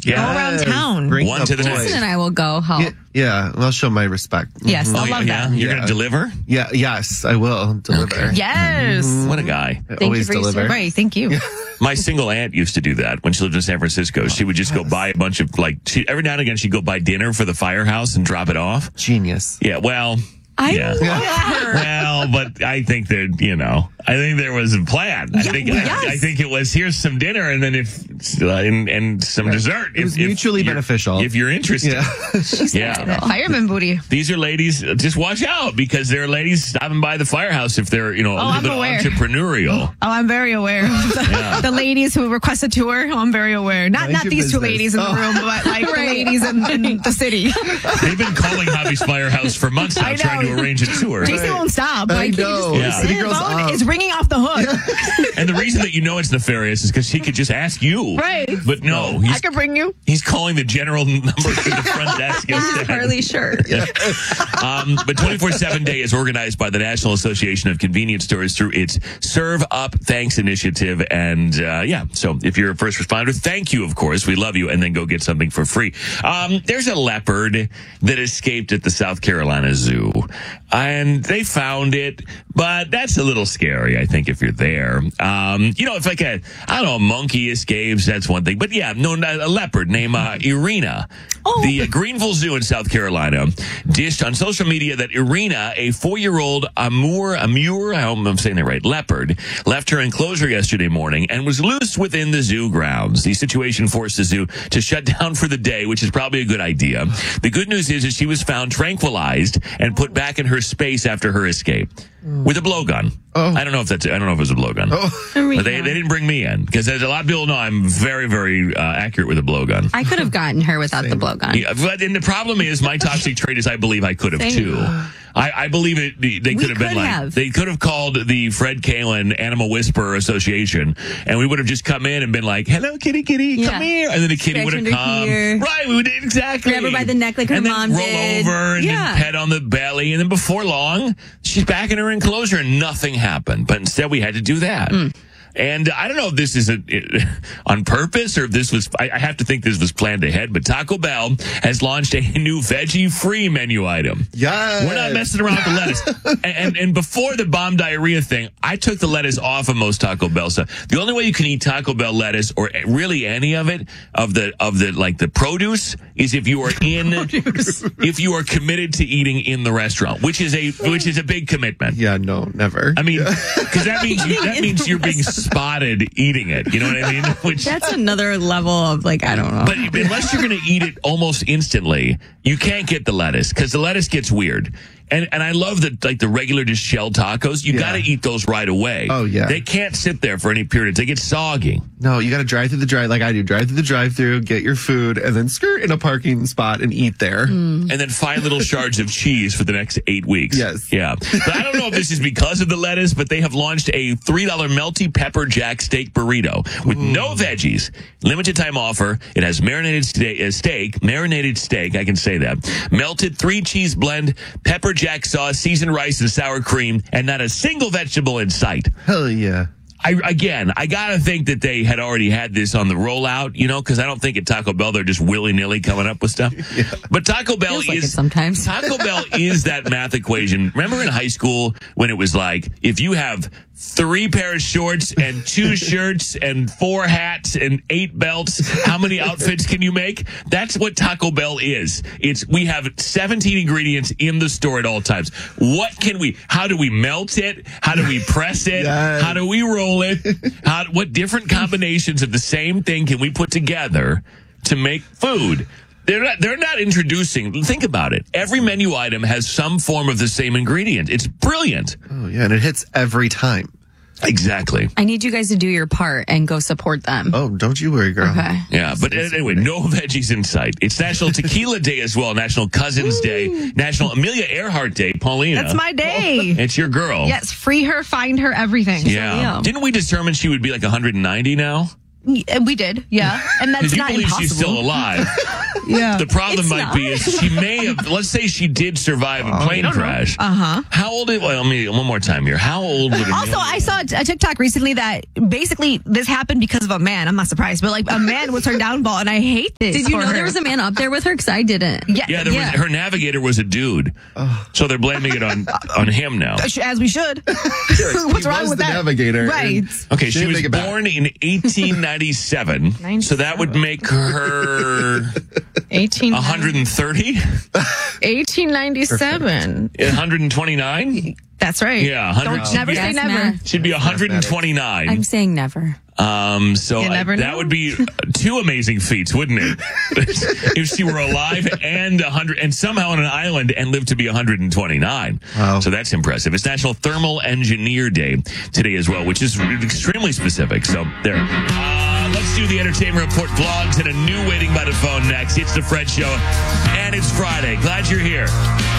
Yeah. Go around town. Bring One to the boys. next. Jason and I will go help. Yeah, I'll show my respect. Yes, I love yeah? that. You're going to deliver? Yeah, yes, I will deliver. Okay. Yes. What a guy. I Thank you always for your deliver. story. Thank you. My single aunt used to do that when she lived in San Francisco. She would just go buy a bunch of, every now and again, she'd go buy dinner for the firehouse and drop it off. Genius. Yeah, well... I yeah. love her. Well, but I think that, I think there was a plan. I think it was, here's some dinner and then and some dessert. It was mutually beneficial. If you're interested. Yeah. That fireman booty. These are ladies, just watch out because there are ladies stopping by the firehouse if they're, a little I'm bit aware. entrepreneurial. Oh, I'm very aware of the ladies who request a tour. I'm very aware. Not Mind your these two business. ladies in the room, but like the ladies in the city. They've been calling Hobby's Firehouse for months now I know. trying to arrange a tour. Jason won't stop. I Like, he know. just- Yeah. his City girls phone up. is ringing off the hook. And the reason that it's nefarious is because he could just ask you. Right. But no, I can bring you. he's calling the general number to the front desk instead. Harley shirt. But 24/7 Day is organized by the National Association of Convenience Stores through its Serve Up Thanks initiative. And so if you're a first responder, thank you, of course. We love you. And then go get something for free. There's a leopard that escaped at the South Carolina Zoo. And they found it, but that's a little scary, I think, if you're there. If like a monkey escapes, that's one thing. But a leopard named Irina. The Greenville Zoo in South Carolina dished on social media that Irina, a 4-year-old Amur, I hope I'm saying that right, leopard, left her enclosure yesterday morning and was loose within the zoo grounds. The situation forced the zoo to shut down for the day, which is probably a good idea. The good news is that she was found tranquilized and put back in her space after her escape with a blowgun. I don't know if it was a blowgun. But they didn't bring me in because there's a lot of people know I'm very, very accurate with a blowgun. I could have gotten her without the blowgun. Yeah, and the problem is my toxic trait is I believe I could have Same. too. I believe it. They could have been they could have called the Fred Kalin Animal Whisperer Association, and we would have just come in and been like, "Hello, kitty, come here," and then the kitty would have Scratch come. under here. Right, we would exactly Grab her by the neck like her and then mom roll did. over and then pet on the belly, and then before long, she's back in her enclosure and nothing happened. But instead, we had to do that. And I don't know if this is on purpose or if this was, I have to think this was planned ahead, but Taco Bell has launched a new veggie-free menu item. Yes. We're not messing around with the lettuce. and before the bomb diarrhea thing, I took the lettuce off of most Taco Bell stuff. The only way you can eat Taco Bell lettuce or really any of it, of the produce, is if you are if you are committed to eating in the restaurant, which is a big commitment. Yeah, no, never. I mean, because that means you're being spotted eating it. You know what I mean? Which That's another level of I don't know. but unless you're going to eat it almost instantly, you can't get the lettuce because the lettuce gets weird. And I love the regular just shell tacos. You got to eat those right away. Oh, yeah. They can't sit there for any period. They get soggy. No, you got to drive through the drive like I do. Drive through the drive-through, get your food, and then skirt in a parking spot and eat there. And then find little shards of cheese for the next 8 weeks. Yes. Yeah. But I don't know if this is because of the lettuce, but they have launched a $3 melty pepper jack steak burrito with no veggies. Limited time offer. It has marinated steak. I can say that. Melted 3-cheese blend, pepper jack sauce, seasoned rice, and sour cream, and not a single vegetable in sight. Hell yeah. I gotta think that they had already had this on the rollout, because I don't think at Taco Bell they're just willy-nilly coming up with stuff. Yeah. But Taco Bell Feels like it sometimes. Taco Bell is that math equation. Remember in high school when it was like, if you have 3 pair of shorts and 2 shirts and 4 hats and 8 belts, how many outfits can you make? That's what Taco Bell is. We have 17 ingredients in the store at all times. How do we melt it? How do we press it? Yes. How do we roll it? What different combinations of the same thing can we put together to make food? They're not introducing, think about it. Every menu item has some form of the same ingredient. It's brilliant. Oh, yeah, and it hits every time. Exactly. I need you guys to do your part and go support them. Oh, don't you worry, girl. Okay. Yeah, but anyway, no veggies in sight. It's National Tequila Day as well, National Cousins Day, National Amelia Earhart Day. Paulina. That's my day. It's your girl. Yes, free her, find her, everything. Yeah. Didn't we determine she would be like 190 now? We did, yeah. And that's Because you not believe impossible. she's still alive. Yeah. The problem It's might not. be is she may have, let's say she did survive a plane crash. Uh-huh. How old is, well, let me, one more time here. How old would Also, I saw a TikTok recently that basically this happened because of a man. I'm not surprised, but like a man was her downfall, and I hate this. Did you for know her. there was a man up there with her? Because I didn't. Yeah, there was, her navigator was a dude. So they're blaming it on him now. As we should. He What's wrong was with the that? navigator. Right. Okay, she Didn't was make it back. born in 1897. So that would make her 130? 1897. 129? That's right. Yeah, 100. Don't never say Yes, never. ma'am. She'd be 129. I'm saying never. So You never that know. would be two amazing feats, wouldn't it? If she were alive and 100 and somehow on an island and lived to be 129. Wow. So that's impressive. It's National Thermal Engineer Day today as well, which is extremely specific. So there. Let's do the entertainment report, vlogs, and a new waiting by the phone next. It's the Fred Show, and it's Friday. Glad you're here.